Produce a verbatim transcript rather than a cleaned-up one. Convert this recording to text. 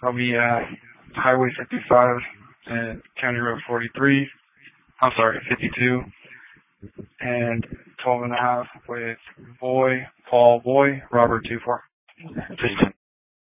I'll be at Highway fifty-five and County Road forty-three. I'm sorry, fifty-two. And twelve and a half with Boy, Paul Boy, Robert two four. Just